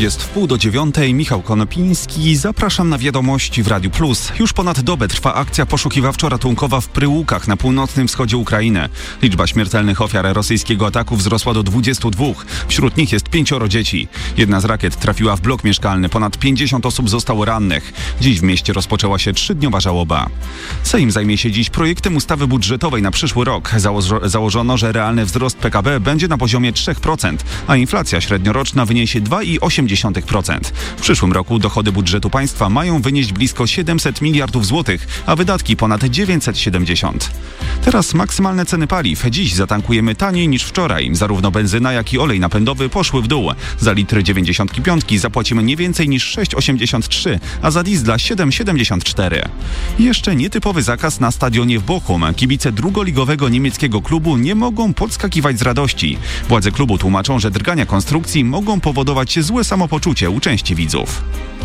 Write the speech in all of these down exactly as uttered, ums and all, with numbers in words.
Jest w pół do dziewiątej, Michał Konopiński. Zapraszam na wiadomości w Radiu Plus. Już ponad dobę trwa akcja poszukiwawczo-ratunkowa w Pryłukach na północnym wschodzie Ukrainy. Liczba śmiertelnych ofiar rosyjskiego ataku wzrosła do dwudziestu dwóch. Wśród nich jest pięcioro dzieci. Jedna z rakiet trafiła w blok mieszkalny. Ponad pięćdziesiąt osób zostało rannych. Dziś w mieście rozpoczęła się trzydniowa żałoba. Sejm zajmie się dziś projektem ustawy budżetowej na przyszły rok. Założo- założono, że realny wzrost P K B będzie na poziomie trzy procent, a inflacja średnioroczna wyniesie dwa przecinek osiem procent. W przyszłym roku dochody budżetu państwa mają wynieść blisko siedemset miliardów złotych, a wydatki ponad dziewięćset siedemdziesiąt. Teraz maksymalne ceny paliw. Dziś zatankujemy taniej niż wczoraj. Zarówno benzyna, jak i olej napędowy poszły w dół. Za litr dziewięćdziesiąt pięć zapłacimy nie więcej niż sześć przecinek osiemdziesiąt trzy, a za diesla siedem przecinek siedemdziesiąt cztery. Jeszcze nietypowy zakaz na stadionie w Bochum. Kibice drugoligowego niemieckiego klubu nie mogą podskakiwać z radości. Władze klubu tłumaczą, że drgania konstrukcji mogą powodować złe samopoczucie u części widzów.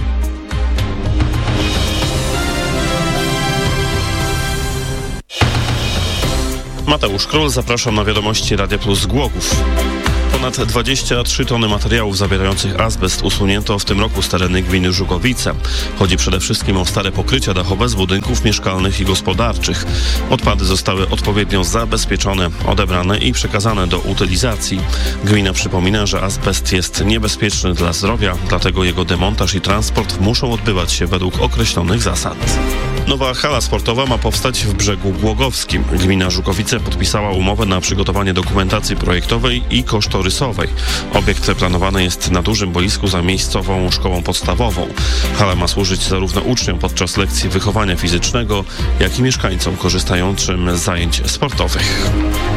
Mateusz Król, zapraszam na wiadomości Radia Plus z Głogów. Ponad dwadzieścia trzy tony materiałów zawierających azbest usunięto w tym roku z tereny gminy Żukowice. Chodzi przede wszystkim o stare pokrycia dachowe z budynków mieszkalnych i gospodarczych. Odpady zostały odpowiednio zabezpieczone, odebrane i przekazane do utylizacji. Gmina przypomina, że azbest jest niebezpieczny dla zdrowia, dlatego jego demontaż i transport muszą odbywać się według określonych zasad. Nowa hala sportowa ma powstać w Brzegu Głogowskim. Gmina Żukowice podpisała umowę na przygotowanie dokumentacji projektowej i kosztorysowej. Obiekt planowany jest na dużym boisku za miejscową szkołą podstawową. Hala ma służyć zarówno uczniom podczas lekcji wychowania fizycznego, jak i mieszkańcom korzystającym z zajęć sportowych.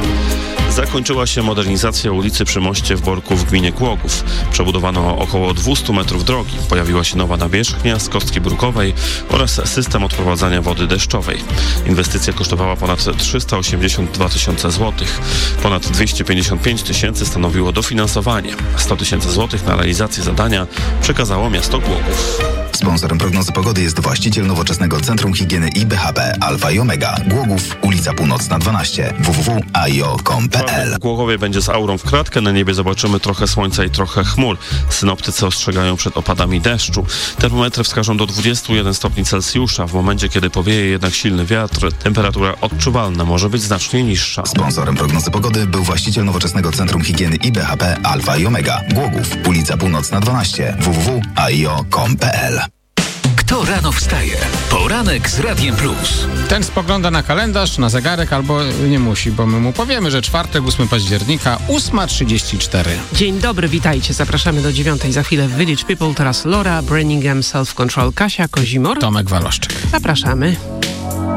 Zakończyła się modernizacja ulicy przy moście w Borku w gminie Głogów. Przebudowano około dwieście metrów drogi. Pojawiła się nowa nawierzchnia z kostki brukowej oraz system odprowadzania wody deszczowej. Inwestycja kosztowała ponad trzysta osiemdziesiąt dwa tysiące złotych. Ponad dwieście pięćdziesiąt pięć tysięcy stanowiło dofinansowanie. sto tysięcy złotych na realizację zadania przekazało miasto Głogów. Sponsorem prognozy pogody jest właściciel nowoczesnego Centrum Higieny i B H P Alfa i Omega. Głogów, ulica Północna dwanaście, w w w kropka a i o kropka com kropka p l. W Głogowie będzie z aurą w kratkę, na niebie zobaczymy trochę słońca i trochę chmur. Synoptycy ostrzegają przed opadami deszczu. Termometry wskażą do dwudziestu jeden stopni Celsjusza. W momencie, kiedy powieje jednak silny wiatr, temperatura odczuwalna może być znacznie niższa. Sponsorem prognozy pogody był właściciel nowoczesnego Centrum Higieny i B H P Alfa i Omega. Głogów, ulica Północna dwanaście, w w w kropka a i o kropka com kropka p l. Kto rano wstaje? Poranek z Radiem Plus. Ten spogląda na kalendarz, na zegarek albo nie musi, bo my mu powiemy, że czwartek, ósmego października, ósma trzydzieści cztery. Dzień dobry, witajcie. Zapraszamy do dziewiątej za chwilę w Village People. Teraz Laura, Branningham, Self Control, Kasia Kozimor. Tomek Waloszczyk. Zapraszamy.